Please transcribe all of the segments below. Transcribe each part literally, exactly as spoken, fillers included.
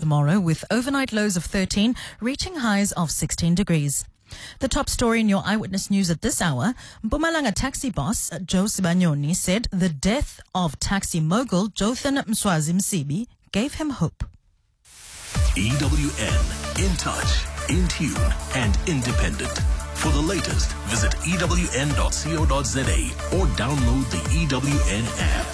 tomorrow with overnight lows of thirteen, reaching highs of sixteen degrees. The top story in your Eyewitness News at this hour, Mpumalanga taxi boss Joe Sibanyoni said the death of taxi mogul Jothan Mswazi Msibi gave him hope. E W N, in touch, in tune, and independent. For the latest, visit E W N dot co dot za or download the E W N app.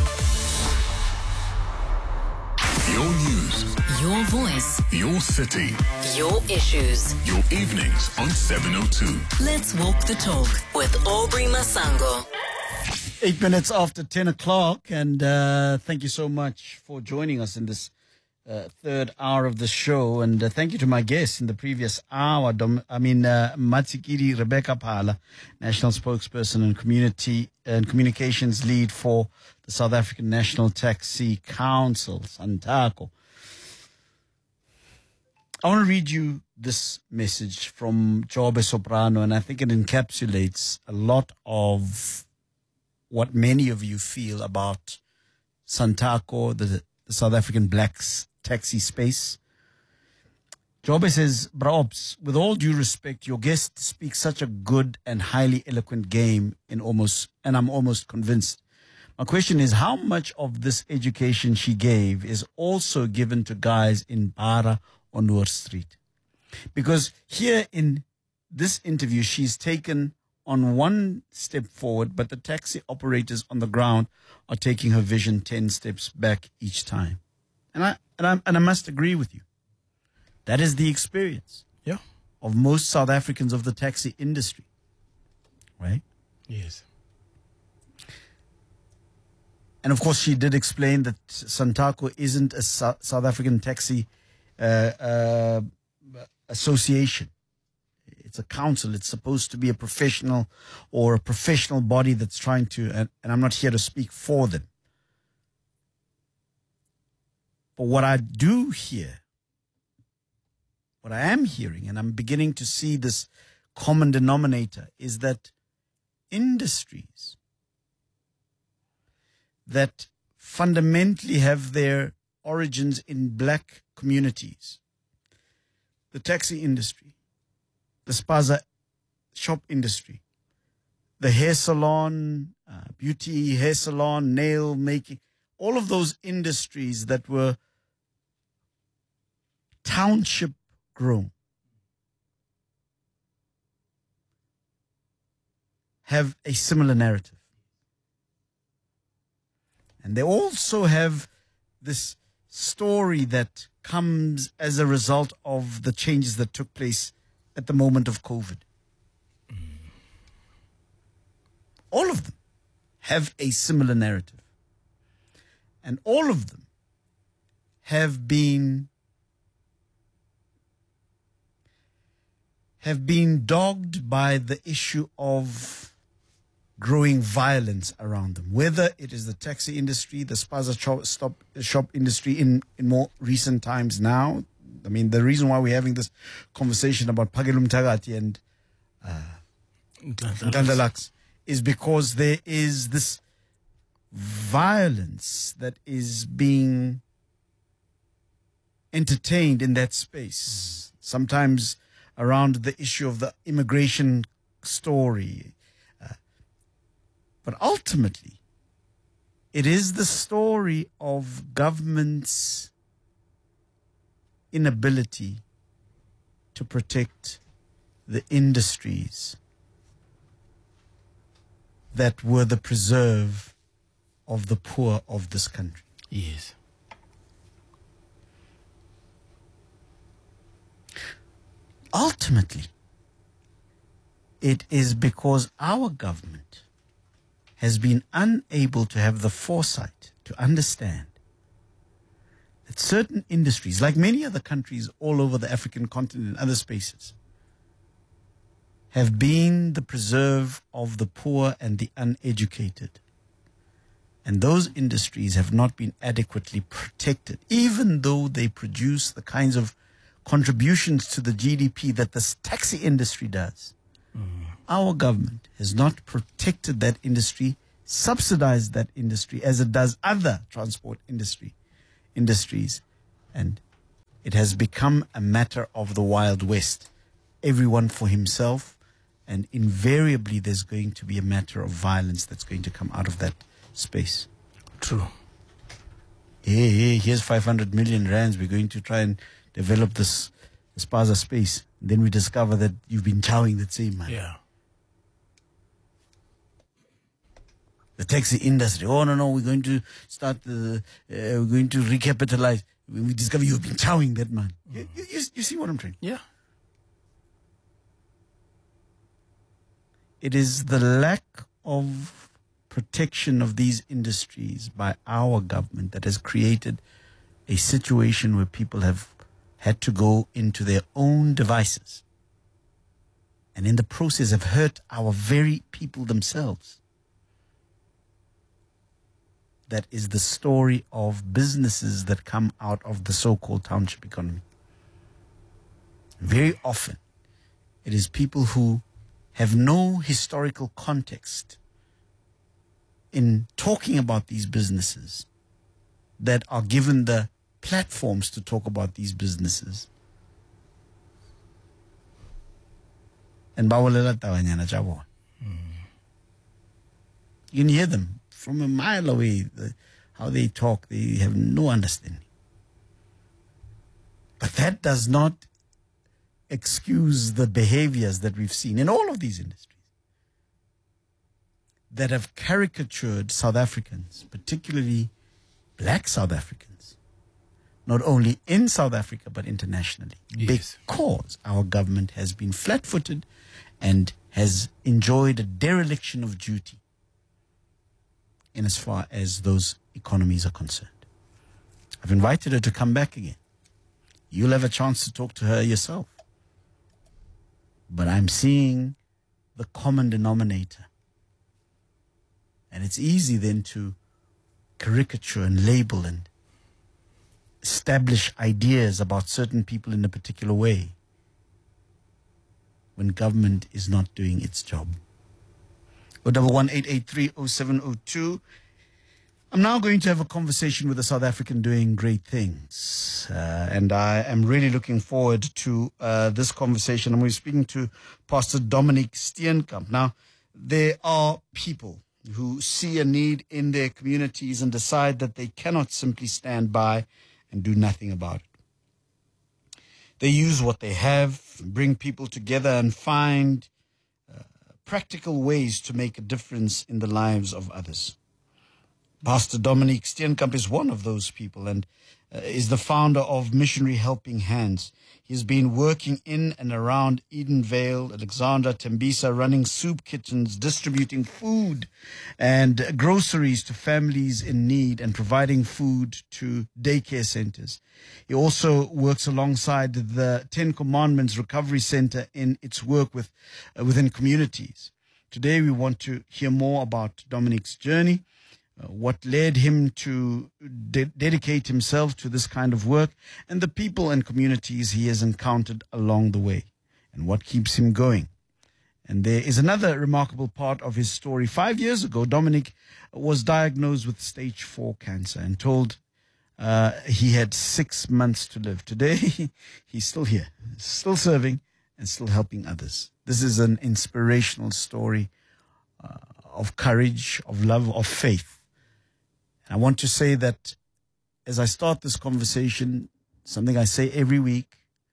Your news, your voice, your city, your issues, your evenings on seven oh two. Let's walk the talk with Aubrey Masango. Eight minutes after ten o'clock, and uh, thank you so much for joining us in this uh, third hour of the show. And uh, thank you to my guests in the previous hour. Dom- I mean, uh, Matsikiri Rebecca Phala, National Spokesperson and Community and Communications Lead for the South African National Taxi Council, SANTACO. I want to read you this message from Jobe Soprano, and I think it encapsulates a lot of what many of you feel about SANTACO, the, the South African blacks taxi space. Jobe says, Braobs, with all due respect, your guest speaks such a good and highly eloquent game in almost, and I'm almost convinced. My question is, how much of this education she gave is also given to guys in Bara or Noor Street? Because here in this interview, she's taken on one step forward, but the taxi operators on the ground are taking her vision ten steps back each time. And I and I and I must agree with you. That is the experience, yeah, of most South Africans of the taxi industry, right? Yes. And of course, she did explain that SANTACO isn't a South African taxi uh, uh, association. It's a council. It's supposed to be a professional or a professional body that's trying to, and, and I'm not here to speak for them. But what I do hear, what I am hearing, and I'm beginning to see this common denominator, is that industries that fundamentally have their origins in black communities, the taxi industry, the spaza shop industry, the hair salon, uh, beauty, hair salon, nail making, all of those industries that were township grown have a similar narrative. And they also have this story that comes as a result of the changes that took place at the moment of COVID. Mm. All of them have a similar narrative. And all of them have been have been dogged by the issue of growing violence around them, whether it is the taxi industry, the spaza shop, stop, shop industry in, in more recent times now. I mean, the reason why we're having this conversation about Phakile Mthakathi and uh, Ndandalax is because there is this violence that is being entertained in that space. Mm. Sometimes around the issue of the immigration story. But ultimately, it is the story of government's inability to protect the industries that were the preserve of the poor of this country. Yes. Ultimately, it is because our government has been unable to have the foresight to understand that certain industries, like many other countries all over the African continent and other spaces, have been the preserve of the poor and the uneducated. And those industries have not been adequately protected, even though they produce the kinds of contributions to the G D P that this taxi industry does. Mm. Our government has not protected that industry, subsidized that industry as it does other transport industry industries. And It has become a matter of the Wild West. Everyone for himself, and invariably there's going to be a matter of violence that's going to come out of that space. True. Hey, hey, here's five hundred million rands. We're going to try and develop this Spaza space. And then we discover that you've been chowing that same man. Yeah. The taxi industry. Oh, no, no, we're going to start the, uh, we're going to recapitalize. When we discover you've been chowing that man. Mm. You, you, you see what I'm trying? Yeah. It is the lack of protection of these industries by our government that has created a situation where people have had to go into their own devices and in the process have hurt our very people themselves. That is the story of businesses that come out of the so-called township economy. Very often, it is people who have no historical context in talking about these businesses that are given the platforms to talk about these businesses. And bawalela tawanyana chabo. You can hear them from a mile away, the, how they talk, they have no understanding. But that does not excuse the behaviors that we've seen in all of these industries that have caricatured South Africans, particularly black South Africans, not only in South Africa but internationally, yes. because our government has been flat-footed and has enjoyed a dereliction of duty in as far as those economies are concerned. I've invited her to come back again. You'll have a chance to talk to her yourself. But I'm seeing the common denominator. And it's easy then to caricature and label and establish ideas about certain people in a particular way when government is not doing its job. oh one one eight eight three oh seven oh two. I'm now going to have a conversation with a South African doing great things. Uh, and I am really looking forward to uh, this conversation. I'm going to be speaking to Pastor Dominic Steenkamp. Now, there are people who see a need in their communities and decide that they cannot simply stand by and do nothing about it. They use what they have, bring people together and find uh, practical ways to make a difference in the lives of others. Pastor Dominic Steenkamp is one of those people and uh, is the founder of Missionary Helping Hands. He's been working in and around Edenvale, Alexandra, Tembisa, running soup kitchens, distributing food and groceries to families in need and providing food to daycare centers. He also works alongside the Ten Commandments Recovery Center in its work with uh, within communities. Today we want to hear more about Dominic's journey, Uh, what led him to de- dedicate himself to this kind of work, and the people and communities he has encountered along the way, and what keeps him going. And there is another remarkable part of his story. Five years ago, Dominic was diagnosed with stage four cancer and told uh, he had six months to live. Today, he's still here, still serving and still helping others. This is an inspirational story uh, of courage, of love, of faith. I want to say that as I start this conversation, something I say every week,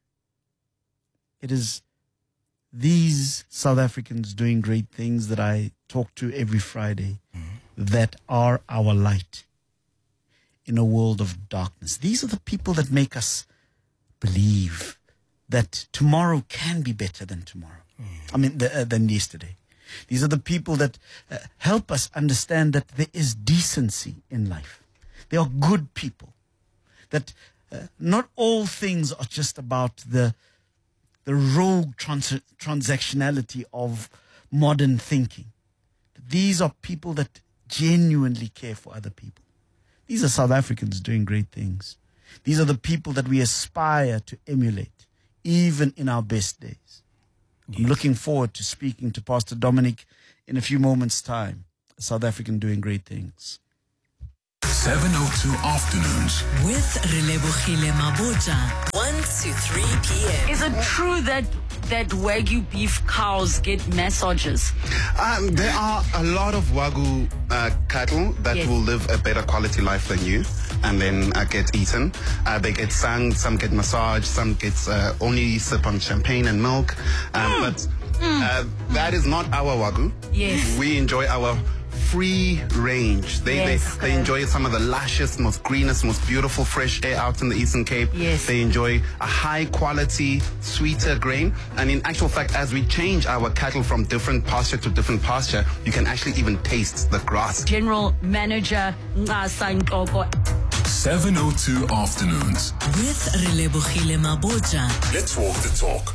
it is these South Africans doing great things that I talk to every Friday mm-hmm. that are our light in a world of darkness. These are the people that make us believe that tomorrow can be better than tomorrow. Mm. I mean, the, uh, than yesterday. These are the people that uh, help us understand that there is decency in life. They are good people. That uh, not all things are just about the the rogue trans- transactionality of modern thinking. These are people that genuinely care for other people. These are South Africans doing great things. These are the people that we aspire to emulate, even in our best days. I'm looking forward to speaking to Pastor Dominic in a few moments' time, a South African doing great things. seven oh two afternoons. With Relebogile Mabotja. one to three p.m. Is it true that that Wagyu beef cows get massages? Um, there are a lot of Wagyu uh, cattle that Yes. will live a better quality life than you and then uh, get eaten. Uh, they get sung, some get massaged, some get uh, only sip on champagne and milk. Um, Mm. But uh, that is not our Wagyu. Yes. We enjoy our free range. They, Yes, they, they correct. enjoy some of the lushest, most greenest, most beautiful fresh air out in the Eastern Cape. Yes. They enjoy a high quality, sweeter grain. And in actual fact, as we change our cattle from different pasture to different pasture, you can actually even taste the grass. General Manager Ncasa Nkoko. seven oh two afternoons. With Relebogile Mabotja. Let's walk the talk.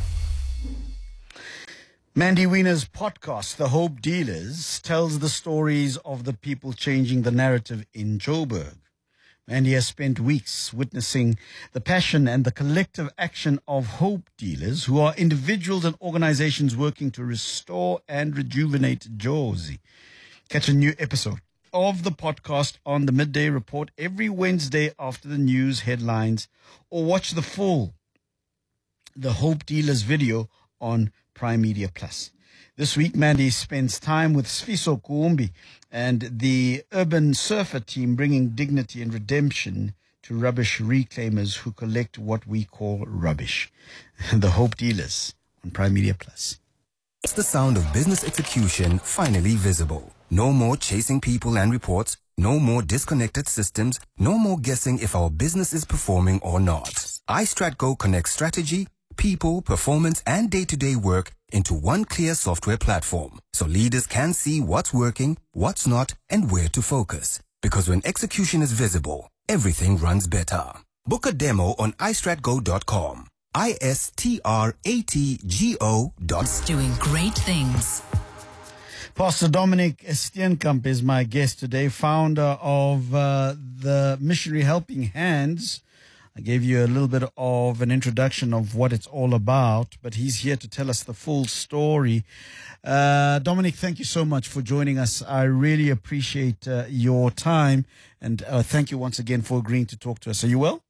Mandy Wiener's podcast, The Hope Dealers, tells the stories of the people changing the narrative in Joburg. Mandy has spent weeks witnessing the passion and the collective action of hope dealers, who are individuals and organizations working to restore and rejuvenate Jozi. Catch a new episode of the podcast on the Midday Report every Wednesday after the news headlines, or watch the full The Hope Dealers video on Prime Media Plus. This week, Mandy spends time with Sfiso Kuumbi and the Urban Surfer team, bringing dignity and redemption to rubbish reclaimers who collect what we call rubbish. The Hope Dealers on Prime Media Plus. It's the sound of business execution finally visible. No more chasing people and reports. No more disconnected systems. No more guessing if our business is performing or not. iStratGo connects strategy, people, performance, and day-to-day work into one clear software platform, so leaders can see what's working, what's not, and where to focus. Because when execution is visible, everything runs better. Book a demo on i strat go dot com. I S T R A T G O dot com. Doing great things. Pastor Dominic Steenkamp is my guest today, founder of uh, the Missionary Helping Hands. I gave you a little bit of an introduction of what it's all about, but he's here to tell us the full story. Uh, Dominic, thank you so much for joining us. I really appreciate uh, your time, and uh, thank you once again for agreeing to talk to us. Are you well?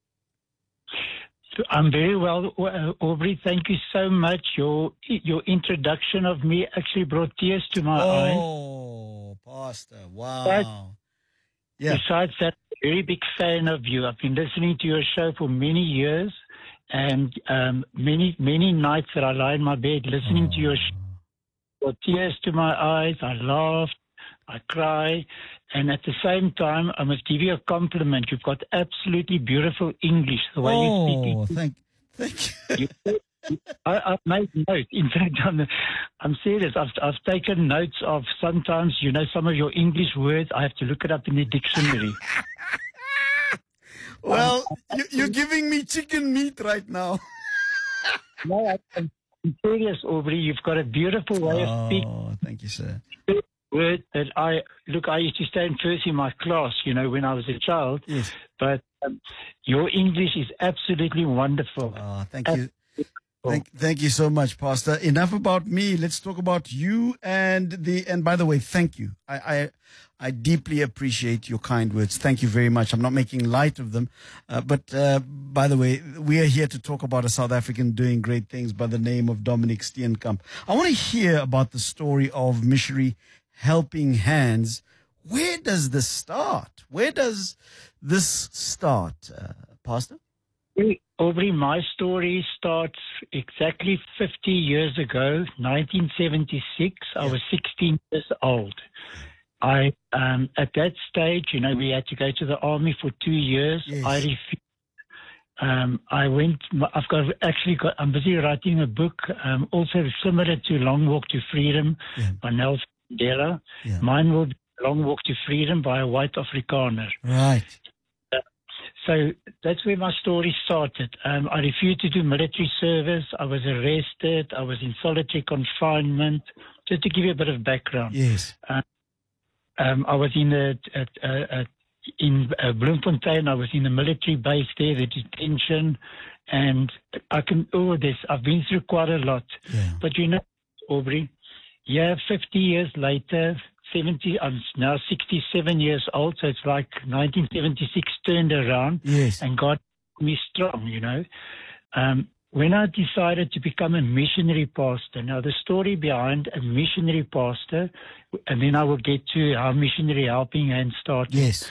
I'm very well, uh, Aubrey. Thank you so much. Your your introduction of me actually brought tears to my eyes. Oh, Pastor, wow. But Yeah. Besides that, very big fan of you. I've been listening to your show for many years, and um, many many nights that I lie in my bed listening to your show, brought tears to my eyes. I laughed, I cry, and at the same time, I must give you a compliment. You've got absolutely beautiful English, the way you speak. Oh, thank, thank you. You- I, I've made notes. In fact, I'm, I'm serious. I've, I've taken notes of sometimes, you know, some of your English words. I have to look it up in the dictionary. Well, you, you're giving me chicken meat right now. No, I- I'm serious, Aubrey. You've got a beautiful way of speaking. Oh, thank you, sir. Word that I look. I used to stand first in my class, you know, when I was a child. Yes. But um, your English is absolutely wonderful. Oh, thank you. Thank, thank you so much, Pastor. Enough about me. Let's talk about you and the. And by the way, thank you. I, I, I deeply appreciate your kind words. Thank you very much. I'm not making light of them, uh, but uh, by the way, we are here to talk about a South African doing great things by the name of Dominic Steenkamp. I want to hear about the story of Missionary Helping Hands. Where does this start? Where does this start, uh, Pastor? Aubrey, my story starts exactly fifty years ago, nineteen seventy-six. I was sixteen years old. I, um, at that stage, you know, we had to go to the army for two years. Yes. I refused. Um, I went, I've got, actually got, I'm busy writing a book, um, also similar to Long Walk to Freedom Yeah. by Nelson Mandela. Yeah. Mine will be Long Walk to Freedom by a white Afrikaner. Right. So that's where my story started. Um, I refused to do military service. I was arrested. I was in solitary confinement. Just to give you a bit of background. Yes. Um, I was in a, a, a, a in uh, Bloemfontein. I was in the military base there, the detention, and I can. Oh, this I've been through quite a lot. Yeah. But you know, Aubrey, yeah, fifty years later, seventy. I'm now sixty-seven years old, so it's like nineteen seventy-six turned around, Yes. and God made me strong. You know, um, when I decided to become a missionary pastor. Now, the story behind a missionary pastor, and then I will get to how missionary helping hand started. Yes.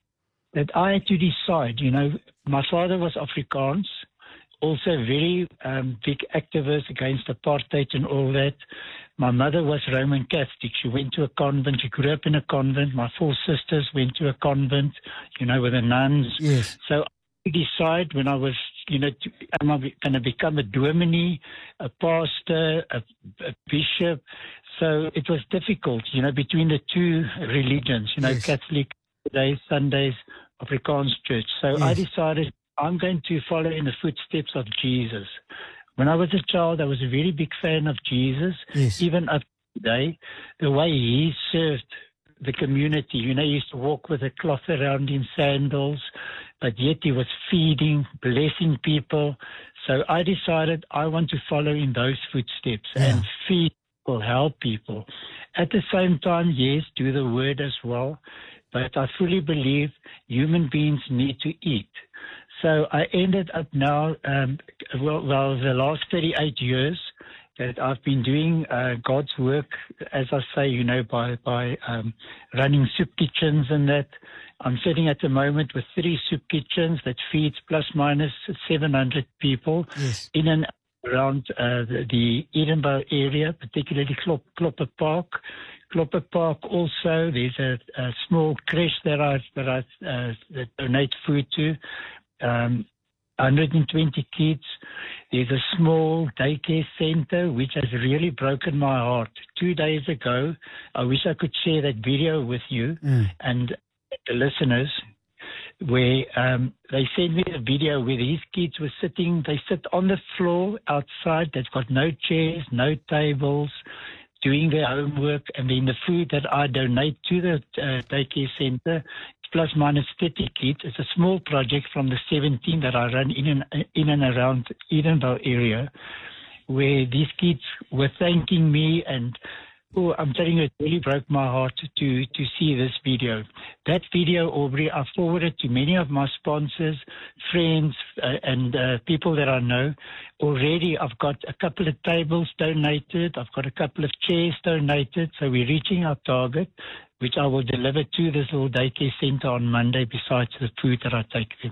That I had to decide. You know, my father was Afrikaans, also very um, big activist against apartheid and all that. My mother was Roman Catholic. She went to a convent. She grew up in a convent. My four sisters went to a convent, you know, with the nuns. Yes. So I decided when I was, you know, to, am I going to become a dominee, a pastor, a, a bishop? So it was difficult, you know, between the two religions, you know, Yes. Catholic days, Sundays, Afrikaans church. So I Yes. decided I'm going to follow in the footsteps of Jesus. When I was a child, I was a very big fan of Jesus. Yes. Even up to today, the way he served the community. You know, he used to walk with a cloth around him, sandals, but yet he was feeding, blessing people. So I decided I want to follow in those footsteps Yeah. and feed people, help people. At the same time, yes, do the word as well. But I fully believe human beings need to eat. So I ended up now, um, well, well, the last thirty-eight years that I've been doing uh, God's work, as I say, you know, by, by um, running soup kitchens and that. I'm sitting at the moment with three soup kitchens that feeds plus minus seven hundred people Yes. in and around uh, the, the Edinburgh area, particularly Klop, Klopper Park. Klopper Park also, there's a, a small creche that I, that I uh, that donate food to. Um, one hundred twenty kids. There's a small daycare center which has really broken my heart. Two days ago, I wish I could share that video with you Mm. and the listeners, where um, they sent me a video where these kids were sitting. They sit on the floor outside. They've got no chairs, no tables, doing their homework, and then the food that I donate to the uh, daycare center, plus minus thirty kids. It's a small project from the seventeen that I run in and, in and around Edinburgh area, where these kids were thanking me, and oh, I'm telling you, it really broke my heart to, to see this video. That video, Aubrey, I forwarded to many of my sponsors, friends, uh, and uh, people that I know. Already I've got a couple of tables donated. I've got a couple of chairs donated. So we're reaching our target, which I will deliver to this little daycare center on Monday, besides the food that I take them.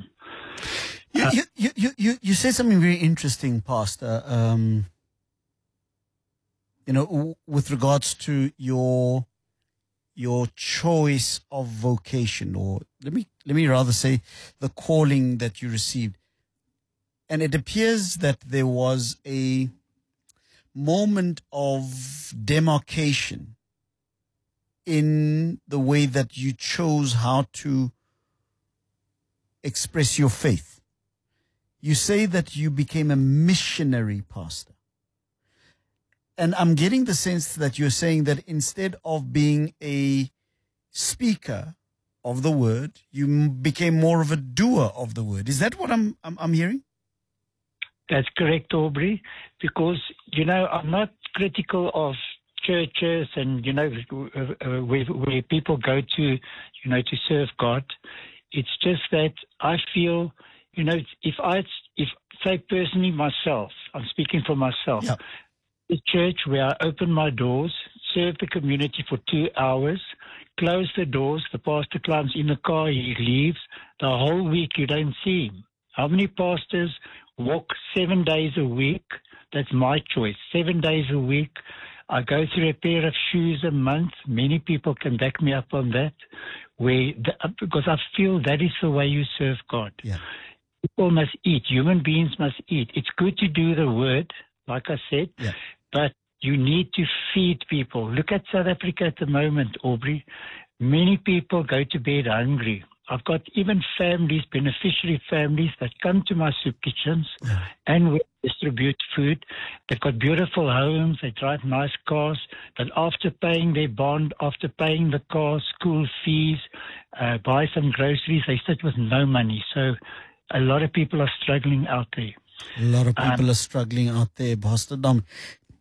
You, you, you, you, you, you said something very interesting, Pastor. Um, you know, w- with regards to your your choice of vocation, or let me let me rather say the calling that you received. And it appears that there was a moment of demarcation in the way that you chose how to express your faith. You say that you became a missionary pastor. And I'm getting the sense that you're saying that instead of being a speaker of the word, you m- became more of a doer of the word. Is that what I'm I'm, I'm hearing? That's correct, Aubrey, because, you know, I'm not critical of churches and, you know, uh, where, where people go to, you know, to serve God. It's just that I feel, you know, if I, if say personally myself, I'm speaking for myself, Yeah. the church where I open my doors, serve the community for two hours, close the doors, the pastor climbs in the car, he leaves, the whole week you don't see him. How many pastors walk seven days a week? That's my choice. Seven days a week. I go through a pair of shoes a month. Many people can back me up on that, where the, because I feel that is the way you serve God. Yeah. People must eat. Human beings must eat. It's good to do the word, like I said, Yeah. but you need to feed people. Look at South Africa at the moment, Aubrey. Many people go to bed hungry. I've got even families, beneficiary families, that come to my soup kitchens and we distribute food. They've got beautiful homes, they drive nice cars, but after paying their bond, after paying the car, school fees, uh, buy some groceries, they sit with no money. So a lot of people are struggling out there. A lot of people are struggling out there, Pastor Dom.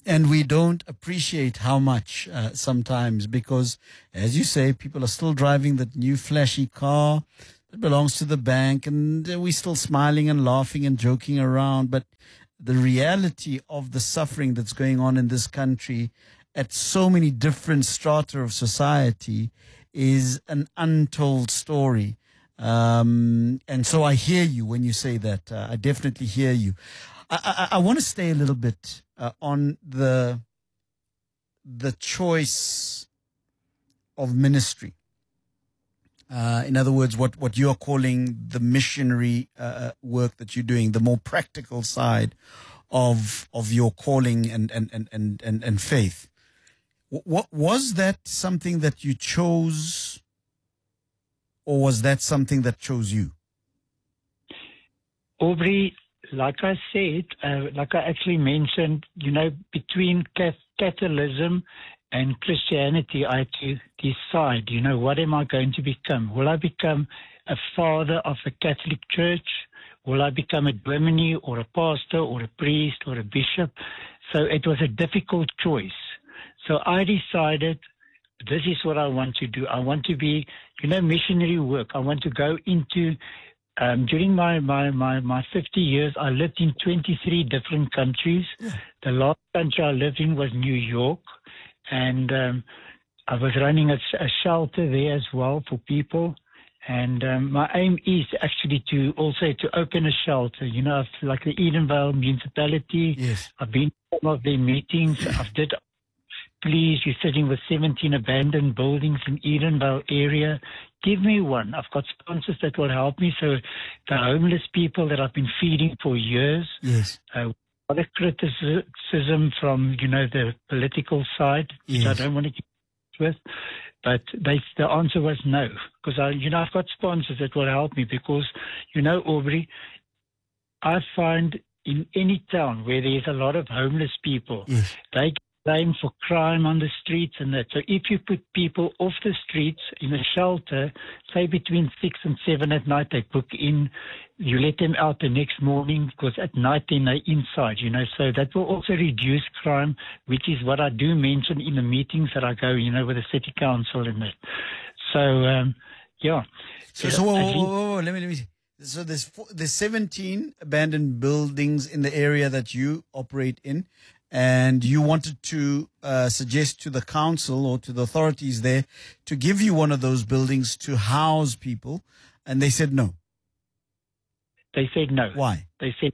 And we don't appreciate how much uh, sometimes because, as you say, people are still driving that new flashy car that belongs to the bank, and we're still smiling and laughing and joking around. But the reality of the suffering that's going on in this country at so many different strata of society is an untold story. Um, and so I hear you when you say that. Uh, I definitely hear you. I, I, I want to stay a little bit uh, on the the choice of ministry. Uh, in other words, what, what you're calling the missionary uh, work that you're doing, the more practical side of of your calling and and and and and, and faith. What was that something that you chose, or was that something that chose you? Aubrey, like I said, uh, like I actually mentioned, you know, between Catholicism and Christianity, I had to decide, you know, what am I going to become? Will I become a father of a Catholic church? Will I become a dominee or a pastor or a priest or a bishop? So it was a difficult choice. So I decided this is what I want to do. I want to be, you know, missionary work. I want to go into, um, during my, my, my, my fifty years, I lived in twenty-three different countries. Yeah. The last country I lived in was New York. And um, I was running a, a shelter there as well for people. And um, my aim is actually to also to open a shelter, you know, like the Edenvale municipality. Yes. I've been to some of their meetings. I've did, please, you're sitting with seventeen abandoned buildings in Edenvale area. Give me one. I've got sponsors that will help me. So the homeless people that I've been feeding for years. Yes. Uh, other criticism from, you know, the political side, which yes. I don't want to get with. But they, the answer was no, because I, you know, I've got sponsors that will help me because, you know, Aubrey, I find in any town where there's a lot of homeless people, yes. they get blamed for crime on the streets and that. So if you put people off the streets in a shelter, say between six and seven at night, they book in, you let them out the next morning because at night then they're inside, you know. So that will also reduce crime, which is what I do mention in the meetings that I go, you know, with the city council and that. So, um, yeah. So, so whoa, whoa, whoa, whoa, whoa, let me, let me see. So there's four, there's seventeen abandoned buildings in the area that you operate in, and you wanted to uh, suggest to the council or to the authorities there to give you one of those buildings to house people, and they said no. They said no. Why? They said,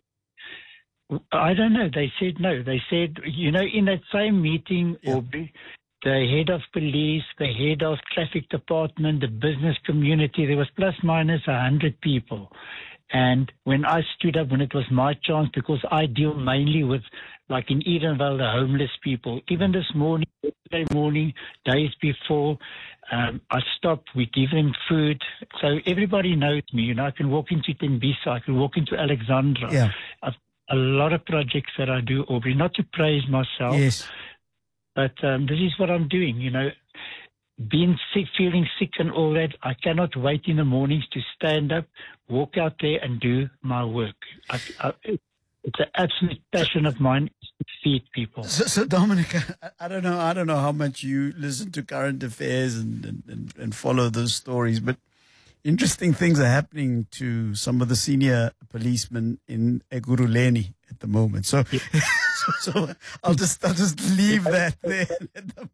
I don't know. They said no. They said, you know, in that same meeting, yeah. Aubrey, the head of police, the head of traffic department, the business community, there was plus minus a hundred people. And when I stood up, when it was my chance, because I deal mainly with, like in Edenvale, the homeless people. Even this morning, yesterday morning, days before, um, I stopped. We give them food. So everybody knows me. You know, I can walk into Tembisa. I can walk into Alexandra. Yeah. I've a lot of projects that I do, Aubrey, not to praise myself. Yes. But um, this is what I'm doing, you know. Being sick, feeling sick and all that, I cannot wait in the mornings to stand up, walk out there and do my work. I, I, it's an absolute passion of mine to feed people. So, so Dominic, I, I don't know, I don't know how much you listen to current affairs and, and, and follow those stories, but interesting things are happening to some of the senior policemen in Ekurhuleni at the moment. So, yeah. so, so I'll just I'll just leave that there. At the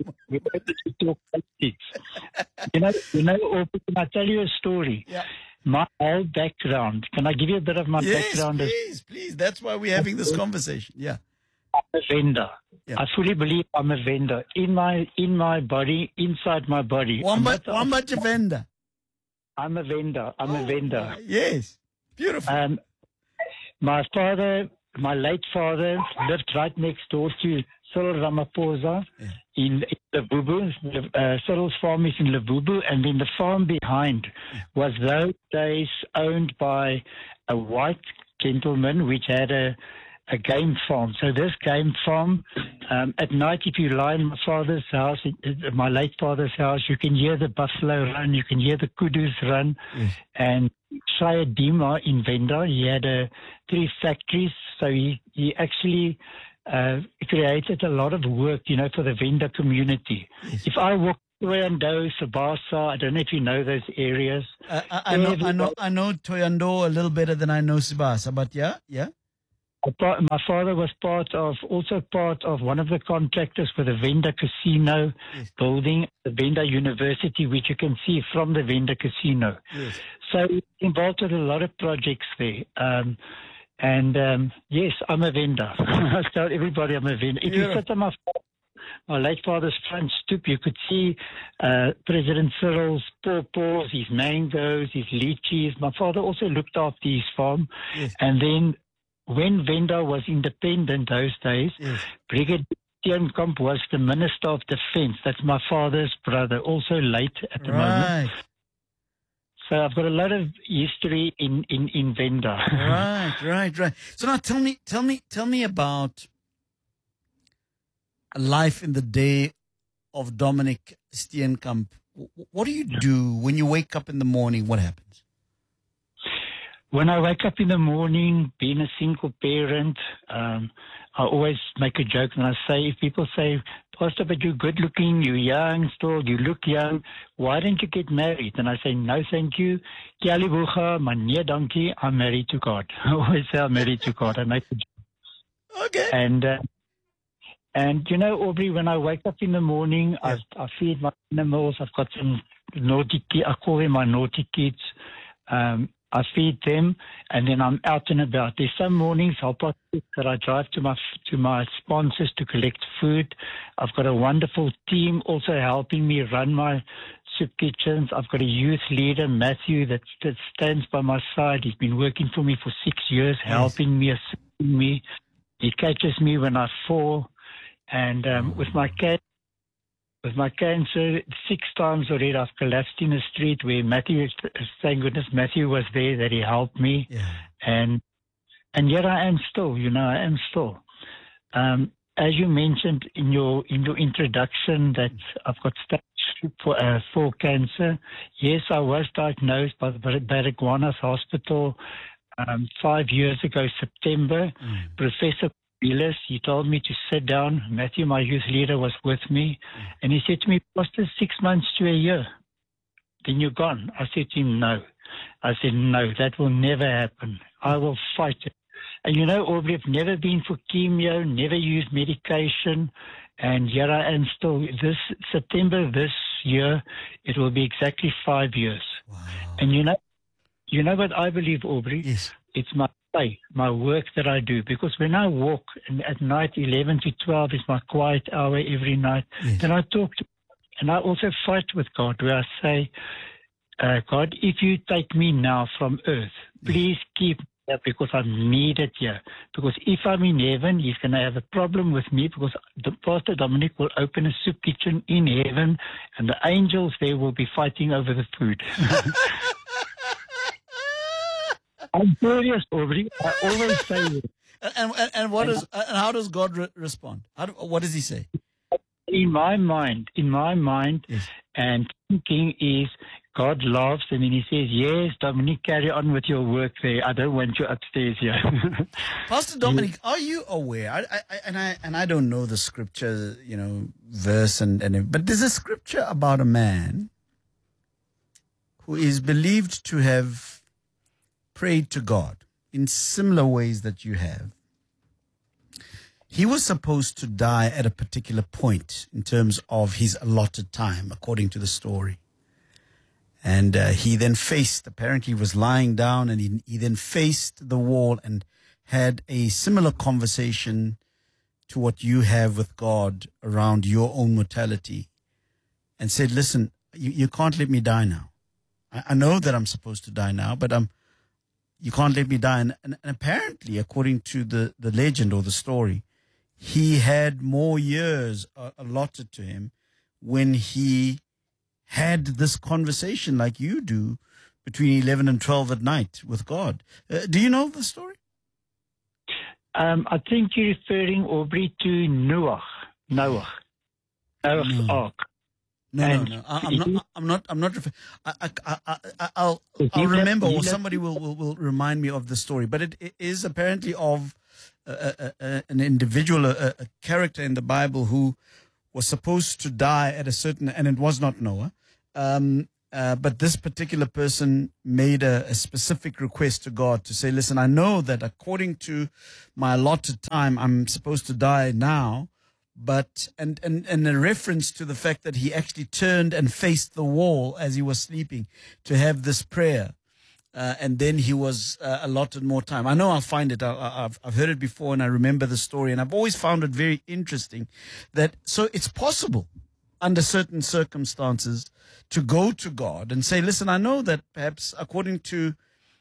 moment. You know, you know, can I tell you a story? Yeah. My whole background. Can I give you a bit of my yes, background? Please, please. That's why we're having this conversation. Yeah. I'm a vendor. Yeah. I fully believe I'm a vendor. In my in my body, inside my body. One much, one much a vendor. I'm a vendor. I'm oh, a vendor. Yes. Beautiful. Um, my father, my late father, lived right next door to Cyril Ramaphosa yeah. in, in Lebubu. Uh, Cyril's farm is in Lebubu, and then the farm behind yeah. was those days owned by a white gentleman which had a, a game farm. So this game farm, um, at night if you lie in my father's house, my late father's house, you can hear the buffalo run, you can hear the kudus run. Yes. And Shaya Dima in Venda, he had uh, three factories, so he, he actually uh, created a lot of work, you know, for the vendor community. Yes. If I walk Toyando, Sabasa, I don't know if you know those areas. Uh, I, I know, I know, I know Toyando a little better than I know Sibasa, but yeah, yeah. My father was part of, also part of one of the contractors for the Venda Casino Yes. building, the Venda University, which you can see from the Venda Casino. Yes. So involved with a lot of projects there. Um, and um, yes, I'm a vendor. I tell everybody I'm a vendor. If Yeah. you sit on my, my late father's front stoop, you could see uh, President Cyril's pawpaws, his mangoes, his lychees. My father also looked after his farm. Yes. And then when Venda was independent those days, Yes. Brigadier Steenkamp was the Minister of Defense. That's my father's brother, also late at the moment. Right, So I've got a lot of history in, in, in Venda. right, right, right. So now tell me, tell me, tell me about a life in the day of Dominic Steenkamp. W- What do you do when you wake up in the morning? What happens? When I wake up in the morning, being a single parent, um, I always make a joke and I say, if people say, Pastor, but you're good looking, you're young still, you look young, why don't you get married? And I say, no, thank you. Kia libucha, maar nee, dankie, I'm married to God. I always say I'm married to God. I make a joke. Okay. And, uh, and you know, Aubrey, when I wake up in the morning, I, I feed my animals. I've got some naughty kids. I call them my naughty kids. Um, I feed them, and then I'm out and about. There's some mornings I'll put that I drive to my to my sponsors to collect food. I've got a wonderful team also helping me run my soup kitchens. I've got a youth leader, Matthew, that, that stands by my side. He's been working for me for six years, helping me, assisting me. He catches me when I fall. And um, with my cat, with my cancer, six times already I've collapsed in the street where Matthew, thank goodness Matthew was there, that he helped me. Yeah. And and yet I am still, you know, I am still. Um, as you mentioned in your in your introduction that I've got stage four, uh, four cancer. Yes, I was diagnosed by the Baragwanath Hospital um, five years ago, September. Mm. Professor Bilis, he told me to sit down. Matthew, my youth leader, was with me. And he said to me, Pastor, six months to a year, then you're gone. I said to him, no. I said, no, that will never happen. I will fight it. And you know, Aubrey, I've never been for chemo, never used medication. And here I am still. This September this year, it will be exactly five years. Wow. And you know, you know what I believe, Aubrey? Yes. It's my faith, my work that I do. Because when I walk and at night, eleven to twelve is my quiet hour every night. Yes. Then I talk to, and I also fight with God, where I say, uh, God, if you take me now from earth, please keep me here because I'm needed here. Because if I'm in heaven, he's going to have a problem with me because the Pastor Dominic will open a soup kitchen in heaven and the angels there will be fighting over the food. I'm serious, Aubrey. I always say it. And, and, and what is, and how does God re- respond? How do, what does he say? In my mind, in my mind, Yes. and thinking is God laughs and then he says, yes, Dominic, carry on with your work there. I don't want you upstairs here. Pastor Dominic, are you aware? I, I, I- and I and I don't know the scripture, you know, verse and, and but there's a scripture about a man who is believed to have prayed to God in similar ways that you have. He was supposed to die at a particular point in terms of his allotted time, according to the story. And uh, he then faced, apparently he was lying down and he, he then faced the wall and had a similar conversation to what you have with God around your own mortality and said, listen, you, you can't let me die now. I, I know that I'm supposed to die now, but um, you can't let me die. And, and, and apparently, according to the, the legend or the story, he had more years uh, allotted to him when he had this conversation like you do between eleven and twelve at night with God. Uh, do you know the story? um, I think you're referring, Aubrey, to Noah. Noah. Noah's No. Ark. No, And no, no. I, I'm not. he- I'm not. I'm not. Refer- I, I, I, I, I'll. He I'll left- remember, he or left- somebody will, will, will remind me of the story. But it, it is apparently of a, a, a, an individual, a, a character in the Bible who was supposed to die at a certain, and it was not Noah. Um, uh, but this particular person made a, a specific request to God to say, listen, I know that according to my allotted time, I'm supposed to die now. But, and, and, and a reference to the fact that he actually turned and faced the wall as he was sleeping to have this prayer. Uh, and then he was uh, allotted more time. I know I'll find it. I, I've, I've heard it before and I remember the story. And I've always found it very interesting that, so it's possible under certain circumstances to go to God and say, listen, I know that perhaps according to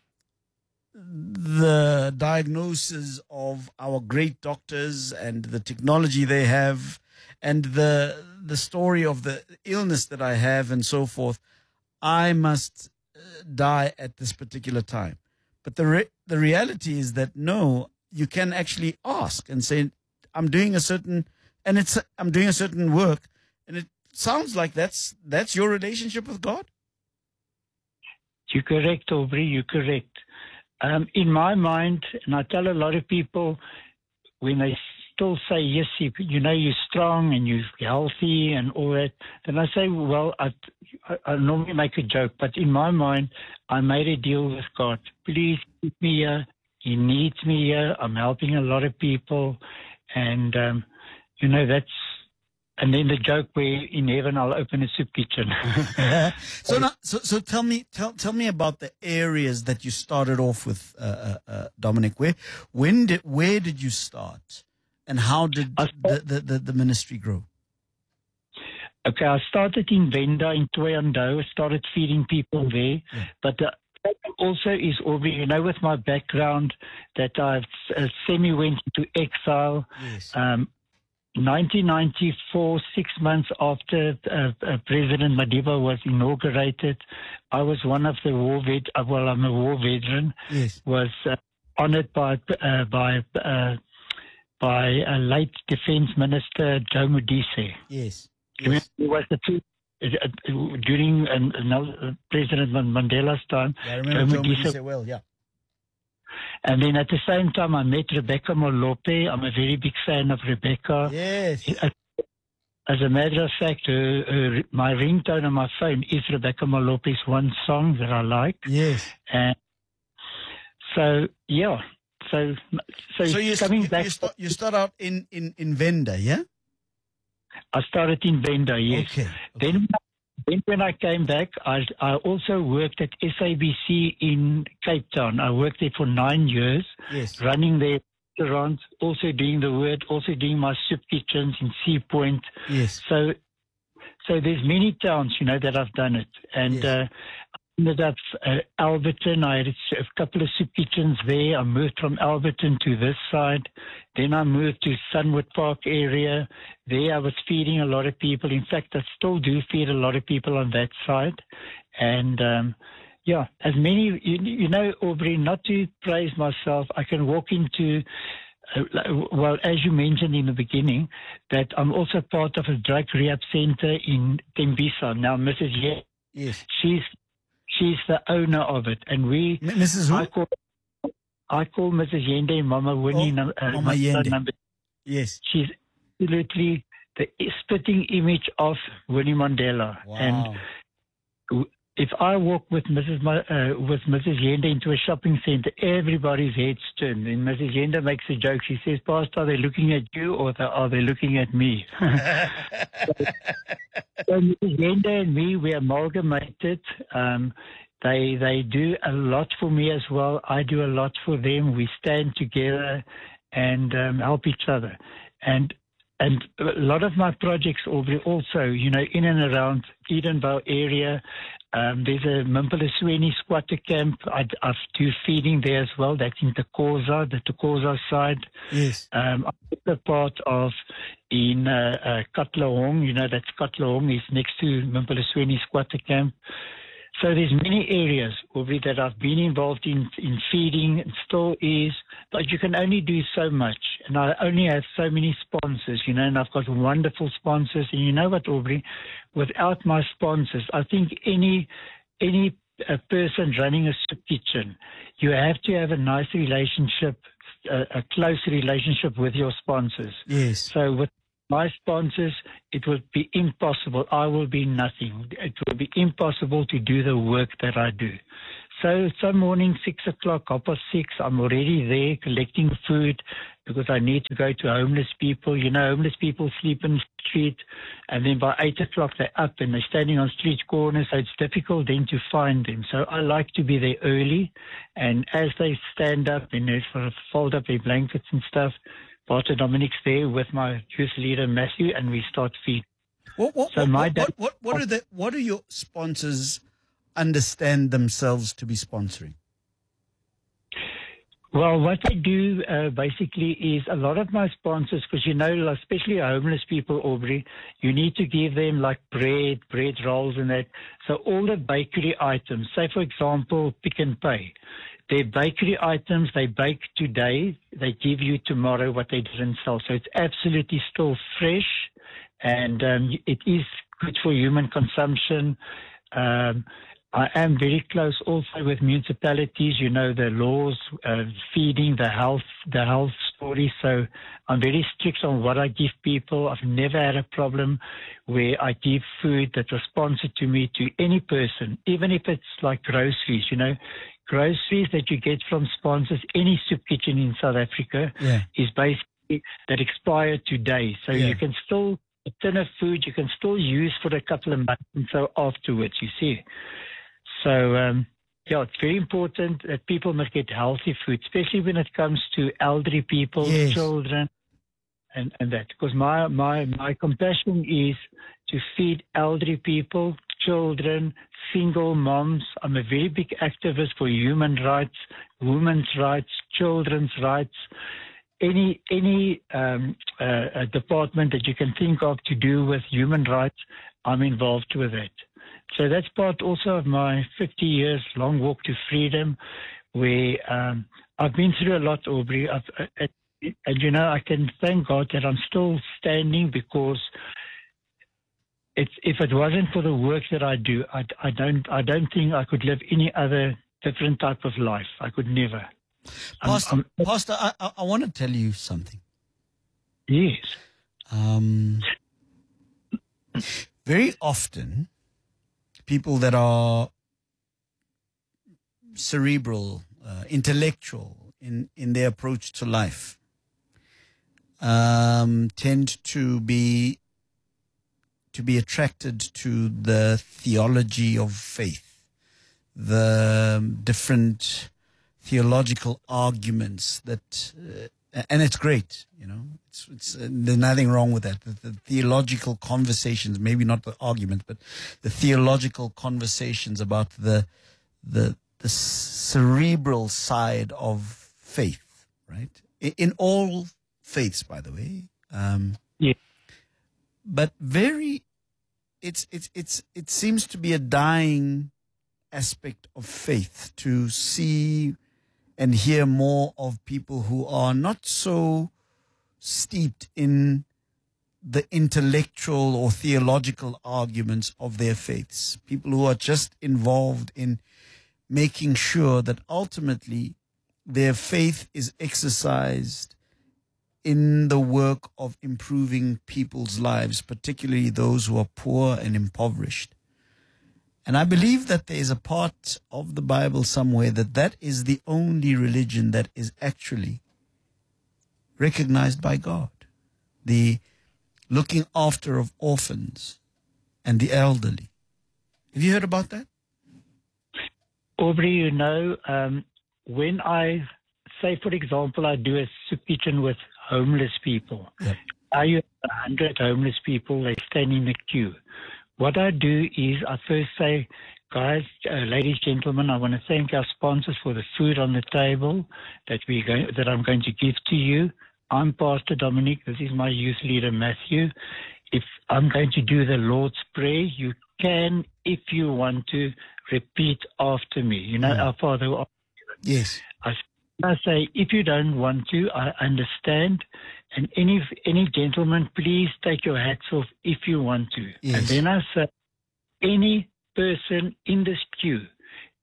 the diagnosis of our great doctors and the technology they have and the the story of the illness that I have and so forth, I must die at this particular time. But the re- the reality is that no, you can actually ask and say, I'm doing a certain, and it's I'm doing a certain work, and it sounds like that's that's your relationship with God. You're correct, Aubrey. You're correct. Um, in my mind, and I tell a lot of people when they still say, yes, you, you know, you're strong and you're healthy and all that, then I say, well, I, I, I normally make a joke, but in my mind, I made a deal with God. Please keep me here. He needs me here. I'm helping a lot of people. And, um, you know, that's, and then the joke where in heaven I'll open a soup kitchen. so, now, so, so tell me, tell, tell me about the areas that you started off with, uh, uh, uh, Dominic. Where, when did, where did you start, and how did the, the, the, the ministry grow? Okay, I started in Venda in Thohoyandou. I started feeding people there, Yeah. but the also is, Aubrey, you know, with my background that I've uh, semi went into exile. Yes. Um, nineteen ninety-four, six months after uh, uh, President Madiba was inaugurated, I was one of the war vet. Uh, well, I'm a war veteran. Yes. Was uh, honoured by uh, by uh, by a late Defence Minister Joe Modise. Yes. Yes. He was the two, uh, during uh, uh, President Mandela's time. Yeah, I remember Joe Modise, Modise well. Yeah. And then at the same time, I met Rebecca Molope. I'm a very big fan of Rebecca. Yes. As a matter of fact, uh, uh, my ringtone on my phone is Rebecca Molope's one song that I like. Yes. And so, yeah. So, so, So you, coming you, back, you, start, you start out in, in, in Venda, yeah? I started in Venda, yes. Okay. okay. Then, then when I came back, I, I also worked at S A B C in Cape Town. I worked there for nine years, Yes. running their restaurants, also doing the word, also doing my soup kitchens in Sea Point. Yes. So, so there's many towns, you know, that I've done it. And Yes. uh, I ended up at Alberton. I had a couple of soup kitchens there. I moved from Alberton to this side. Then I moved to Sunwood Park area. There I was feeding a lot of people. In fact, I still do feed a lot of people on that side. And, um, yeah, as many, you, you know, Aubrey, not to praise myself, I can walk into, uh, well, as you mentioned in the beginning, that I'm also part of a drug rehab center in Tembisa. Now, Missus Ye, Yes. she's she's the owner of it. And we, M- Missus Who? I call, I call Missus Yende Mama Winnie. Oh, num- uh, Mama Yende. number. Yes. She's absolutely the spitting image of Winnie Mandela. Wow. And if I walk with Missus Ma, uh, with Missus Yende into a shopping center, everybody's heads turn. And Missus Yende makes a joke. She says, Pastor, are they looking at you or are they looking at me? so, so Missus Yende and me, we amalgamated. Um, they they do a lot for me as well. I do a lot for them. We stand together and um, help each other. And And a lot of my projects also, you know, in and around Edenvale area, um, there's a Mimpelasweni squatter camp. I, I do feeding there as well. That's in Takoza, the Takoza side. Yes. Um, I'm a part of in uh, uh, Katlehong. You know, that's Katlehong is next to Mimpelasweni squatter camp. So there's many areas, Aubrey, that I've been involved in, in feeding and still is, but you can only do so much. And I only have so many sponsors, you know, and I've got wonderful sponsors. And you know what, Aubrey, without my sponsors, I think any, any uh, person running a soup kitchen, you have to have a nice relationship a, a close relationship with your sponsors. Yes. So with my sponsors, it would be impossible. I will be nothing. It will be impossible to do the work that I do. So some morning, six o'clock, half past six, I'm already there collecting food because I need to go to homeless people. You know, homeless people sleep in the street, and then by eight o'clock they're up and they're standing on street corners, so it's difficult then to find them. So I like to be there early, and as they stand up and they sort of fold up their blankets and stuff, Pastor Dominic's there with my youth leader Matthew, and we start feeding. What, what, so what, my what, dad, what, what, what are the what do your sponsors understand themselves to be sponsoring? Well, what I do uh, basically is a lot of my sponsors, because you know, especially homeless people, Aubrey, you need to give them like bread, bread rolls and that. So all the bakery items, say for example, Pick and Pay, their bakery items they bake today, they give you tomorrow what they didn't sell. So it's absolutely still fresh, and um, it is good for human consumption. Um, I am very close also with municipalities, you know, the laws, uh, feeding, the health, the health story. So I'm very strict on what I give people. I've never had a problem where I give food that was sponsored to me to any person, even if it's like groceries, you know, groceries that you get from sponsors, any soup kitchen in South Africa Yeah. is basically that expire today. So Yeah. you can still, a tin of food you can still use for a couple of months and so afterwards, you see. So, um, yeah, it's very important that people must get healthy food, especially when it comes to elderly people, Yes. children, and, and that. Because my, my, my compassion is to feed elderly people, children, single moms. I'm a very big activist for human rights, women's rights, children's rights. Any any um, uh, department that you can think of to do with human rights, I'm involved with it. So that's part also of my fifty years long walk to freedom, where um, I've been through a lot, Aubrey. I've, uh, and, you know, I can thank God that I'm still standing, because it's, if it wasn't for the work that I do, I, I, don't, I don't think I could live any other different type of life. I could never. Pastor, I'm, I'm, Pastor I, I, I want to tell you something. Yes. Um, very often, people that are cerebral, uh, intellectual in, in their approach to life um, tend to be to be attracted to the theology of faith, the different theological arguments that, uh, and it's great, you know, it's, it's uh, there's nothing wrong with that. The, the theological conversations, maybe not the argument, but the theological conversations about the, the, the cerebral side of faith, right? In, in all faiths, by the way. Um, yeah. But very, it's, it's, it's, it seems to be a dying aspect of faith to see and hear more of people who are not so steeped in the intellectual or theological arguments of their faiths. People who are just involved in making sure that ultimately their faith is exercised in the work of improving people's lives, particularly those who are poor and impoverished. And I believe that there is a part of the Bible somewhere that that is the only religion that is actually recognized by God. The looking after of orphans and the elderly. Have you heard about that? Aubrey, you know, um, when I say, for example, I do a soup kitchen with homeless people. Yep. I have a hundred homeless people, they stand in the queue. What I do is I first say, guys, uh, ladies, gentlemen, I want to thank our sponsors for the food on the table that we going, that I'm going to give to you. I'm Pastor Dominic. This is my youth leader, Matthew. If I'm going to do the Lord's Prayer, you can, if you want to, repeat after me. You know, Mm. our Father. Yes. I, I say, if you don't want to, I understand. And any any gentleman, please take your hats off if you want to. Yes. And then I say, any person in this queue,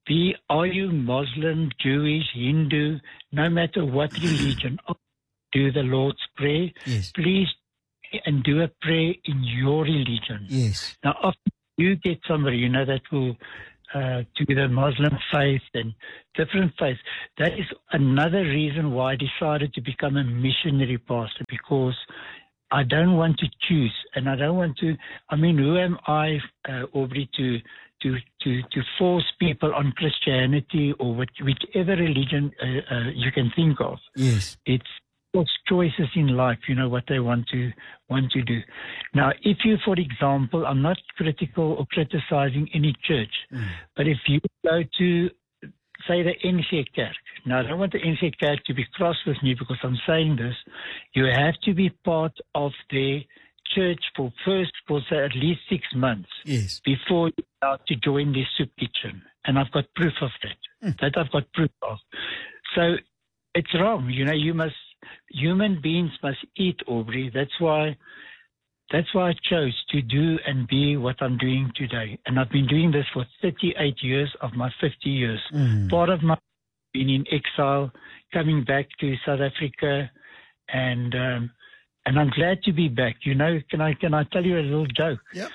Be, are you Muslim, Jewish, Hindu, no matter what religion, do the Lord's Prayer. Yes. Please, and do a prayer in your religion. Yes. Now, often you get somebody, you know, that will uh, do the Muslim faith and different faiths. That is another reason why I decided to become a missionary pastor, because I don't want to choose, and I don't want to, I mean, who am I, uh, Aubrey, to to to to force people on Christianity or which, whichever religion uh, uh, you can think of. Yes. It's people's choices in life, you know, what they want to want to do. Now, if you, for example, I'm not critical or criticizing any church, Mm. but if you go to, say, the N G Kerk, now I don't want the N G Kerk to be cross with me because I'm saying this, you have to be part of their church for first, for say, at least six months Yes. before you're allowed to join their soup kitchen. And I've got proof of that. Mm. That I've got proof of. So it's wrong. You know, you must, human beings must eat, Aubrey. That's why, that's why I chose to do and be what I'm doing today. And I've been doing this for thirty-eight years of my fifty years. Mm. Part of my being in exile, coming back to South Africa, and um, and I'm glad to be back. You know, can I can I tell you a little joke? Yep.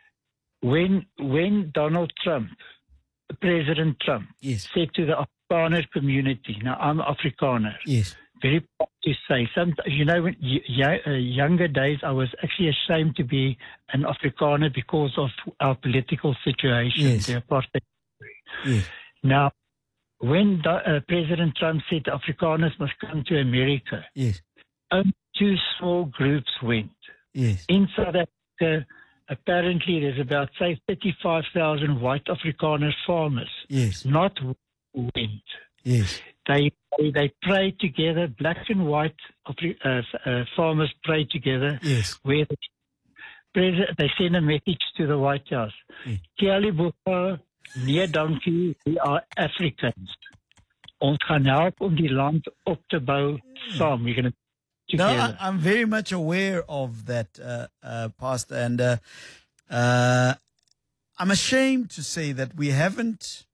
When when Donald Trump, President Trump, Yes. said to the Afrikaner community, now I'm Afrikaner, Yes. very proud to say, some, you know, when y- y- uh, younger days I was actually ashamed to be an Afrikaner because of our political situation, Yes. the apartheid. Yes. Now, when the, uh, President Trump said Afrikaners must come to America, Yes. only two small groups went. Yes. In South Africa, apparently there's about, say, thirty-five thousand white Afrikaner farmers. Yes. Not went. Yes. They they, they pray together, black and white Afri- uh, uh, farmers pray together. Yes. Where the president, they send a message to the White House. Mm. Kiali Buka, nee dankie, we are Africans. Ons gaan help om die land op te bou saam. We're going to No, together. I, I'm very much aware of that, uh, uh, Pastor, and uh, uh, I'm ashamed to say that we haven't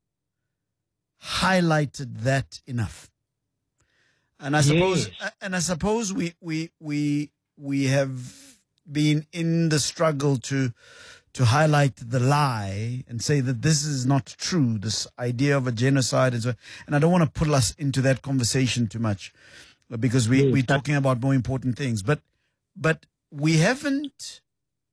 highlighted that enough. And I suppose, Yes. and I suppose we we we we have been in the struggle to to highlight the lie and say that this is not true. This idea of a genocide and so. And I don't want to pull us into that conversation too much, because we, Yes, we're that- talking about more important things. But but we haven't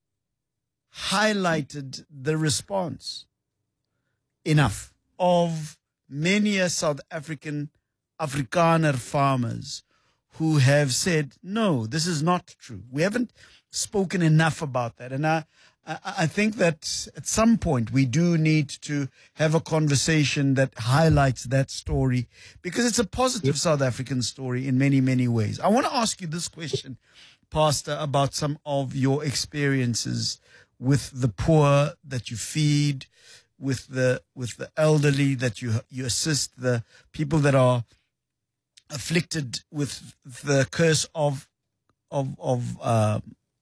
highlighted the response enough of many a South African Afrikaner farmers who have said, no, this is not true. We haven't spoken enough about that. And I, I, I think that at some point we do need to have a conversation that highlights that story, because it's a positive South African story in many, many ways. I want to ask you this question, Pastor, about some of your experiences with the poor that you feed, with the with the elderly that you you assist, the people that are afflicted with the curse of of of uh,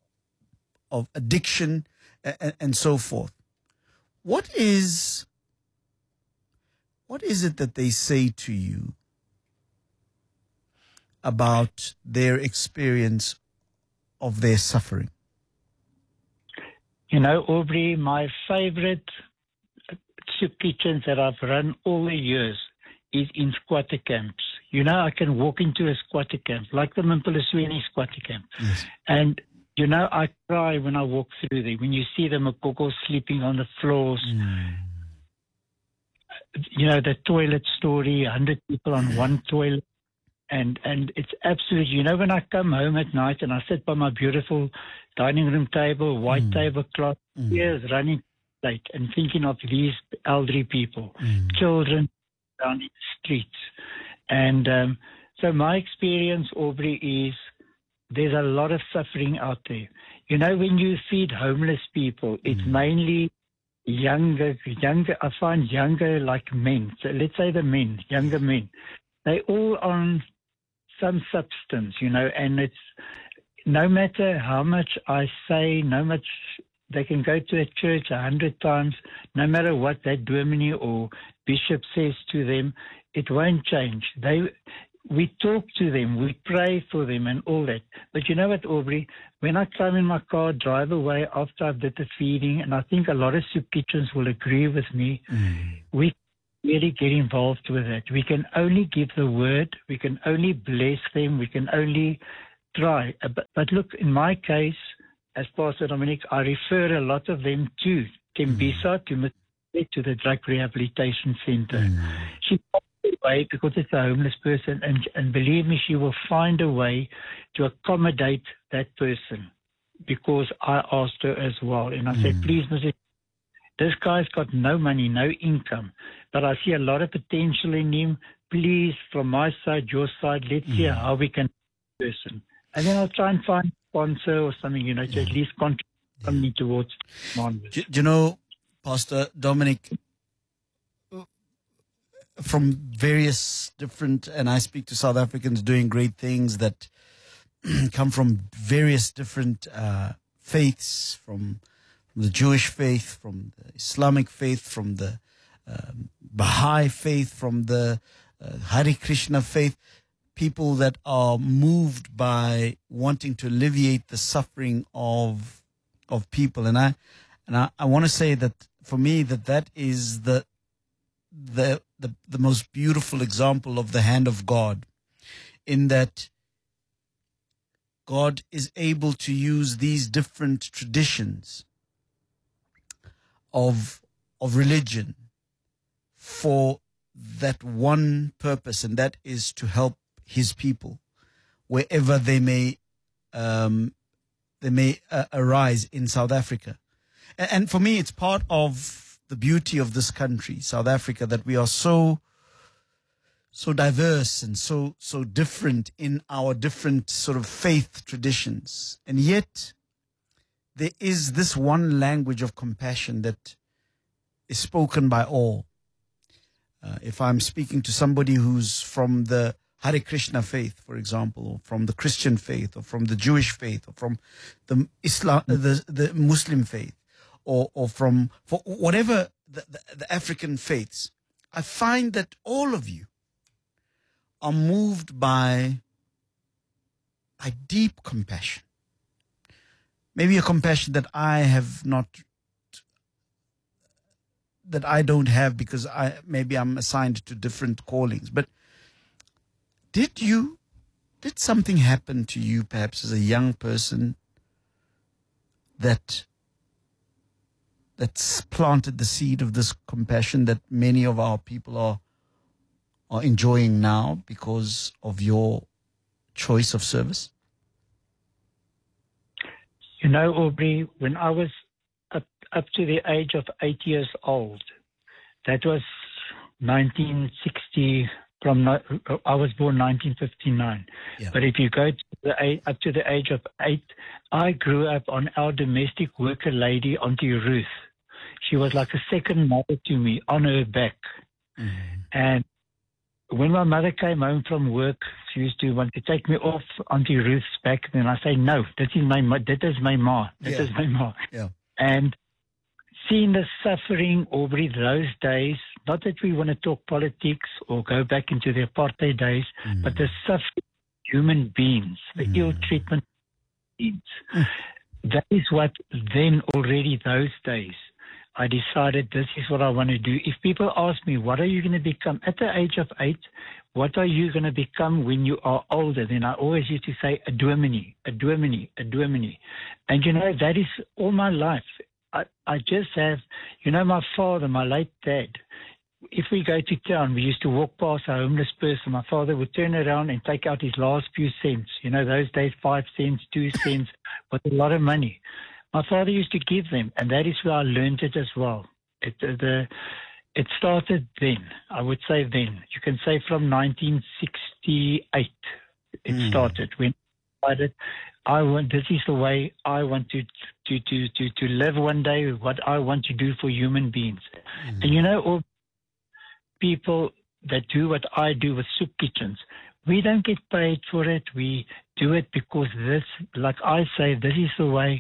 of addiction and, and so forth. What is what is it that they say to you about their experience of their suffering? You know, Aubrey, my favorite soup kitchens that I've run all the years is in squatter camps. You know, I can walk into a squatter camp, like the Mimpelasweni squatter camp. Yes. And, you know, I cry when I walk through there. When you see the Makoko sleeping on the floors, Mm. you know, the toilet story, one hundred people on one toilet. And and it's absolute. You know, when I come home at night and I sit by my beautiful dining room table, white Mm. tablecloth, Mm. tears running late, and thinking of these elderly people, Mm. children down in the streets. And um, so my experience, Aubrey, is there's a lot of suffering out there. You know, when you feed homeless people, it's Mm. mainly younger, younger. I find younger like men. So let's say the men, younger men. They all on some substance, you know, and it's no matter how much I say, no much They can go to a church a hundred times, no matter what that dominie or bishop says to them, it won't change. They, we talk to them, we pray for them and all that. But you know what, Aubrey? When I climb in my car, drive away after I've did the feeding, and I think a lot of soup kitchens will agree with me, mm. we really get involved with it. We can only give the word, we can only bless them, we can only try. But, but look, in my case, as Pastor Dominic, I refer a lot of them to Tembisa, mm. to, to the Drug Rehabilitation Center. Mm. She passed away because it's a homeless person, and, and believe me, she will find a way to accommodate that person, because I asked her as well. And I mm. said, please, Missus this guy's got no money, no income, but I see a lot of potential in him. Please, from my side, your side, let's mm. see how we can do this person. And then I'll try and find sponsor or something, you know, to yeah. at least contribute yeah. something towards non-vis. Do, do you know, Pastor Dominic, from various different, and I speak to South Africans doing great things that come from various different uh, faiths, from, from the Jewish faith, from the Islamic faith, from the um, Baha'i faith, from the uh, Hare Krishna faith. People that are moved by wanting to alleviate the suffering of of people, and I and I, I want to say that for me that that is the the the the most beautiful example of the hand of God, in that God is able to use these different traditions of of religion for that one purpose, and that is to help his people wherever they may um, they may uh, arise in South Africa. And, and for me, it's part of the beauty of this country, South Africa, that we are so so diverse and so so different in our different sort of faith traditions, and yet there is this one language of compassion that is spoken by all. Uh, if I'm speaking to somebody who's from the Hare Krishna faith, for example, or from the Christian faith, or from the Jewish faith, or from the Islam, the, the Muslim faith, or, or from for whatever the, the, the African faiths, I find that all of you are moved by a deep compassion. Maybe a compassion that I have not, that I don't have because I maybe I'm assigned to different callings, but Did you, did something happen to you perhaps as a young person that, that's planted the seed of this compassion that many of our people are, are enjoying now because of your choice of service? You know, Aubrey, when I was up, up to the age of eight years old, that was nineteen sixty. From I was born nineteen fifty-nine, yeah. But if you go to the, up to the age of eight, I grew up on our domestic worker lady, Auntie Ruth. She was like a second mother to me, on her back. Mm-hmm. And when my mother came home from work, she used to want to take me off Auntie Ruth's back. Then I say, no, that is my ma. That is my ma. That yeah. is my ma. Yeah. And seeing the suffering, Aubrey, those days, not that we want to talk politics or go back into the apartheid days, mm. but the suffering of human beings, the mm. ill treatment of beings. Mm. That is what then already those days, I decided this is what I want to do. If people ask me, what are you going to become? At the age of eight, what are you going to become when you are older? Then I always used to say, a dominie, a dominie, a dominie. And you know, that is all my life. I, I just have, you know, my father, my late dad, if we go to town, we used to walk past a homeless person. My father would turn around and take out his last few cents. You know, those days, five cents, two cents, was a lot of money. My father used to give them, and that is where I learned it as well. It, uh, the, it started then, I would say then. You can say from nineteen sixty-eight it mm. started. When I decided, I want, this is the way I want to, to, to, to, to live one day, what I want to do for human beings. Mm. And you know, all people that do what I do with soup kitchens, we don't get paid for it. We do it because this, like I say, this is the way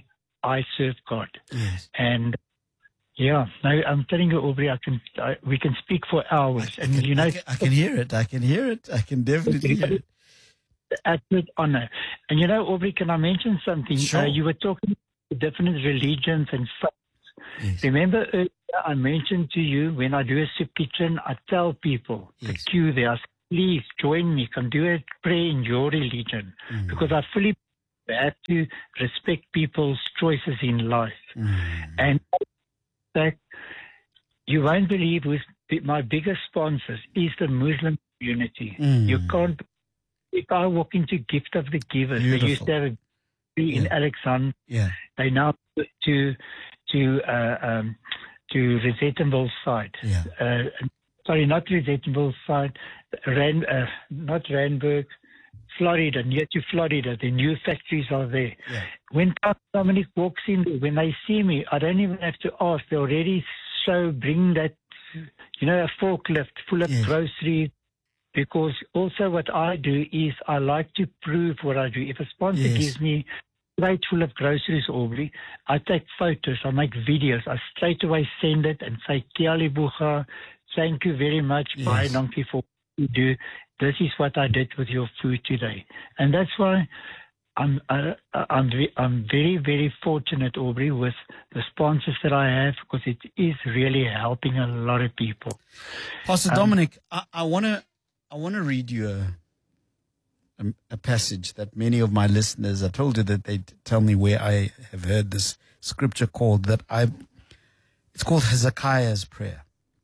I serve God. Yes. And yeah, no, I'm telling you, Aubrey, I can, I, we can speak for hours. I, I and can, you know, I can, I can hear it. I can hear it. I can definitely hear it. Absolute honor. And you know, Aubrey, can I mention something? Sure. Uh, you were talking about different religions and faiths. Yes. Remember earlier I mentioned to you when I do a soup kitchen, I tell people Yes. the queue there, I say, please join me, come do a prayer in your religion. Mm. Because I fully have to respect people's choices in life. Mm. And that you won't believe who's my biggest sponsors is the Muslim community. Mm. You can't, if I walk into Gift of the Givers, they used Beautiful. to have a in Yeah. Alexandria. Yeah. They now put to to uh, um, to Rosettenville side. Yeah. Uh, sorry, not Rosettenville side. Ran, uh, not Randburg, Florida. Near to Florida, the new factories are there. Yeah. When Dominic walks in, when they see me, I don't even have to ask. They already show bring that, you know, a forklift full of Yes. groceries. Because also what I do is I like to prove what I do. If a sponsor Yes. gives me a plate full of groceries, Aubrey, I take photos, I make videos. I straight away send it and say, Kia Libucha, thank you very much. Yes. Baie dankie for what you do. This is what I did with your food today. And that's why I'm, uh, I'm, ve- I'm very, very fortunate, Aubrey, with the sponsors that I have because it is really helping a lot of people. Pastor Um, Dominic, I, I want to I want to read you a, a a passage that many of my listeners, I told you that they tell me where I have heard this scripture called that I. It's called Hezekiah's prayer.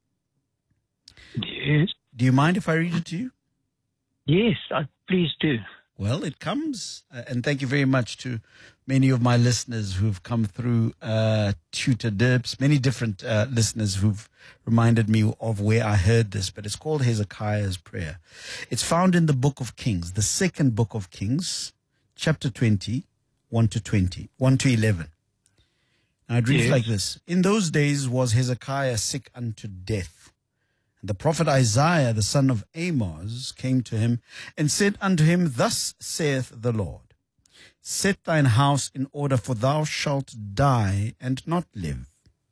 Yes, Do you mind if I read it to you? yes, I, please do. Well, it comes, uh, and thank you very much to many of my listeners who've come through uh, Tutor Dirbs, many different uh, listeners who've reminded me of where I heard this, but it's called Hezekiah's Prayer. It's found in the book of Kings, the second book of Kings, chapter twenty, one to twenty, one to eleven. Now it reads Yes. like this. In those days was Hezekiah sick unto death. And the prophet Isaiah, the son of Amos, came to him and said unto him, Thus saith the Lord, Set thine house in order, for thou shalt die and not live.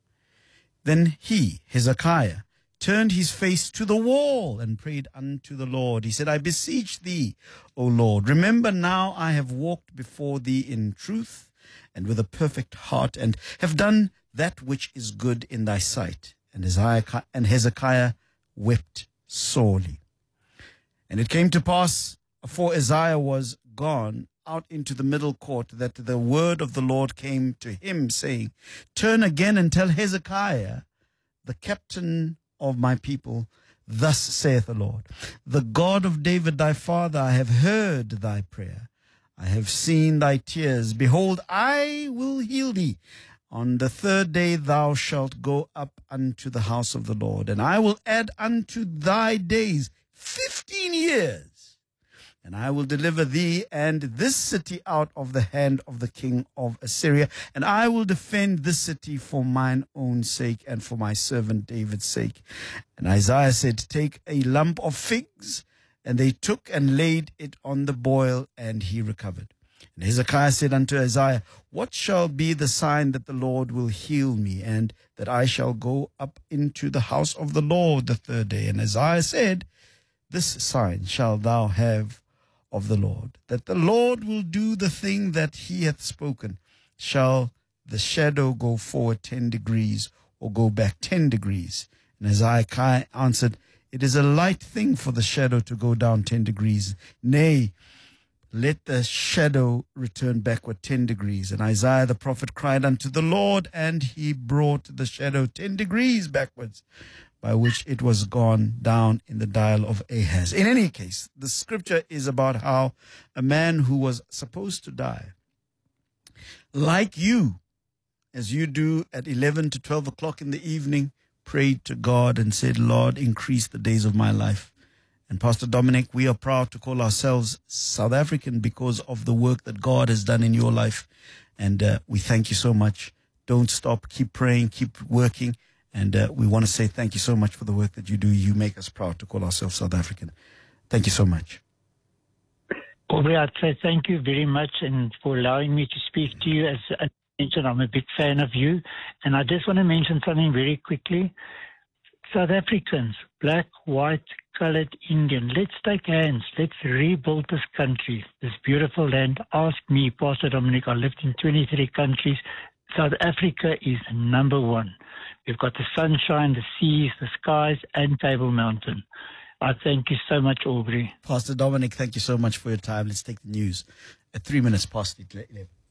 Then he, Hezekiah, turned his face to the wall and prayed unto the Lord. He said, I beseech thee, O Lord, remember now I have walked before thee in truth and with a perfect heart, and have done that which is good in thy sight. And Hezekiah, and Hezekiah wept sorely. And it came to pass, afore Isaiah was gone out into the middle court, that the word of the Lord came to him, saying, Turn again and tell Hezekiah, the captain of my people, Thus saith the Lord, the God of David thy father, I have heard thy prayer. I have seen thy tears. Behold, I will heal thee. On the third day thou shalt go up unto the house of the Lord, and I will add unto thy days fifteen years. And I will deliver thee and this city out of the hand of the king of Assyria, and I will defend this city for mine own sake and for my servant David's sake. And Isaiah said, Take a lump of figs. And they took and laid it on the boil, and he recovered. And Hezekiah said unto Isaiah, What shall be the sign that the Lord will heal me, and that I shall go up into the house of the Lord the third day? And Isaiah said, This sign shalt thou have of the Lord, that the Lord will do the thing that he hath spoken. Shall the shadow go forward ten degrees, or go back ten degrees? And Hezekiah answered, It is a light thing for the shadow to go down ten degrees. Nay, let the shadow return backward ten degrees. And Isaiah the prophet cried unto the Lord, and he brought the shadow ten degrees backwards, by which it was gone down in the dial of Ahaz. In any case, the scripture is about how a man who was supposed to die, like you, as you do at eleven to twelve o'clock in the evening, prayed to God and said, Lord, increase the days of my life. And Pastor Dominic, we are proud to call ourselves South African because of the work that God has done in your life. And uh, we thank you so much. Don't stop. Keep praying. Keep working. And uh, we want to say thank you so much for the work that you do. You make us proud to call ourselves South African. Thank you so much. Aubrey, I'd say thank you very much and for allowing me to speak to you as a mentioned, I'm a big fan of you. And I just want to mention something very quickly. South Africans, black, white, colored, Indian, let's take hands. Let's rebuild this country, this beautiful land. Ask me, Pastor Dominic, I lived in twenty-three countries. South Africa is number one. We've got the sunshine, the seas, the skies, and Table Mountain. I thank you so much, Aubrey. Pastor Dominic, thank you so much for your time. Let's take the news at three minutes past eleven.